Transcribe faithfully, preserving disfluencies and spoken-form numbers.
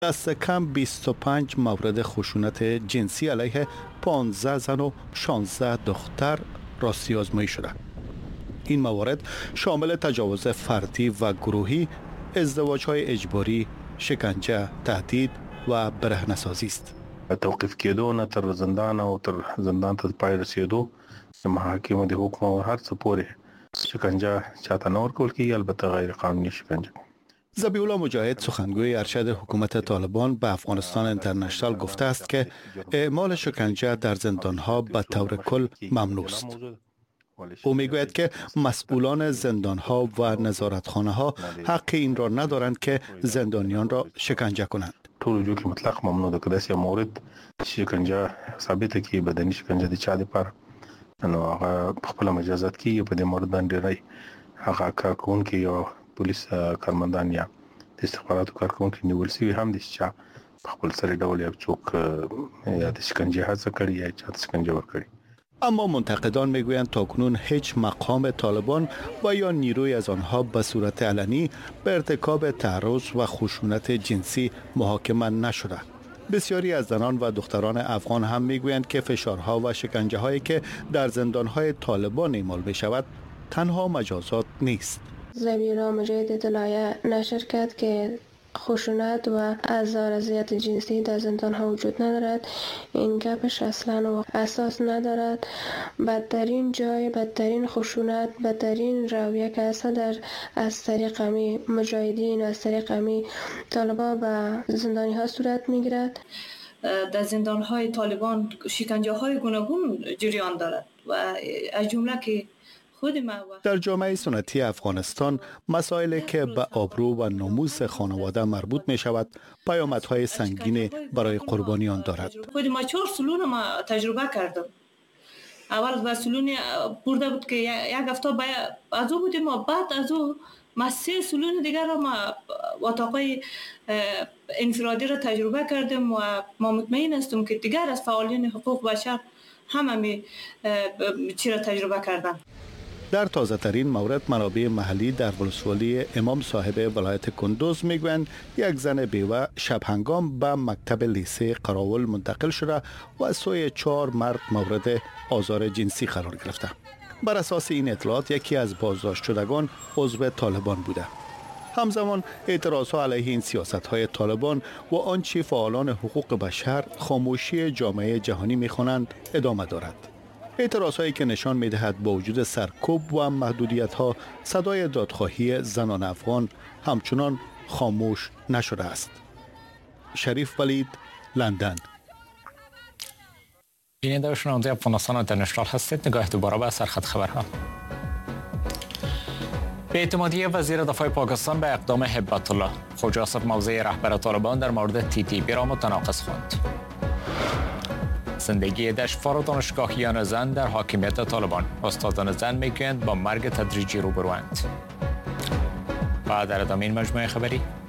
دست کم بیست و پنج مورد خشونت جنسی علیه پانزده زن و شانزده دختر راستی آزمایی شده. این موارد شامل تجاوز فردی و گروهی، ازدواج‌های اجباری، شکنجه، تهدید و برهنه‌سازی است. توقیف کېدو نه تر زندان او تر زندان ته پای رسیدو د محاکمو د حکم او هر څه پورې شکنجه چاته نه ورکول کېږي، البته غیر قانوني شکنجه. ذبیح الله مجاهد سخنگوی ارشد حکومت طالبان به افغانستان اینترنشنال گفته است که اعمال شکنجه در زندانها به طور کل ممنوع است. او میگوید که مسئولان زندانها و نظارتخانه ها حق این را ندارند که زندانیان را شکنجه کنند. ټول جو کې مطلق ممنوع ده که داسې مورد شکنجه ثابته کی بدني شکنجه د چا لپاره نو هغه خپل مجازات کیږي. په دې مورد باندې راي هغه کارکونکي یا پولیس کارمندان یا د استخباراتو کارکونکي نیول شوي هم دي چې په خپل سره ډول یو څوک یا د شکنجه هڅه کړې یا چا شکنجه ورکړي. اما منتقدان میگویند تاکنون هیچ مقام طالبان و یا نیروی از آنها به صورت علنی به ارتکاب تعرض و خشونت جنسی محاکمه نشده. بسیاری از زنان و دختران افغان هم میگویند که فشارها و شکنجه هایی که در زندانهای طالبان اعمال می شود تنها مجازات نیست. ذبیح الله مجاهد اطلاعیه نشر کرد که خشونت و آزار اذیت جنسی در زندان ها وجود ندارد. این گپش اصلا اساس ندارد. بدترین جای بدترین خشونت بدترین رویه که اصلا در از طریق امی مجاهدین و از طریق امی طالبان به زندانی ها صورت میگیرد. در زندان های طالبان شکنجه های گوناگون جریان دارد و از جمله که در جامعه سنتی افغانستان مسائلی که به آبرو و ناموس خانواده مربوط می شود پیامدهای سنگین برای قربانیان دارد. خود ما چهار سلون ما تجربه کردم. اول با سلون برده بود که یک هفته از او بودیم و بعد از او ما سه سلون دیگر را ما اتاقای انفرادی را تجربه کردم و ما مطمئن هستم که دیگر از فعالین حقوق بشر همه چی را تجربه کردن. در تازه ترین مورد منابع محلی در ولسوالی امام صاحب ولایت کندوز میگویند یک زن بیوه شب هنگام به مکتب لیسه قراول منتقل شده و از سوی چهار مرد مورد آزار جنسی قرار گرفته. بر اساس این اطلاعات یکی از بازداشت شدگان عضو طالبان بوده. همزمان اعتراضها علیه این سیاست‌های طالبان و آنچه فعالان حقوق بشر خاموشی جامعه جهانی می‌خوانند ادامه دارد. اعتراضهایی که نشان می‌دهد با وجود سرکوب و محدودیت‌ها صدای دادخواهی زنان افغان همچنان خاموش نشده است. شریف ولید، لندن. بیننده و شنونده افغانستان اینترنشنال هستید. نگاه دوباره به سرخط خبرها. بی‌اعتمادی وزیر دفاع پاکستان به اقدام هبت الله. خواجه آصف موضع رهبر طالبان در مورد تی تی پی را متناقض خواند. زندگی دشوار و دانشگاهیان زن در حاکمیت طالبان. استادان زن میگویند با مرگ تدریجی روبروند. و در ادامه این مجموعه خبری